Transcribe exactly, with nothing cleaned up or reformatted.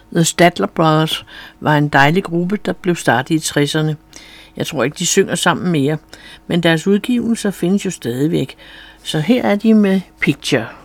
The Statler Brothers var en dejlig gruppe, der blev startet i tresserne. Jeg tror ikke, de synger sammen mere, men deres udgivelser findes jo stadigvæk. Så her er de med Picture.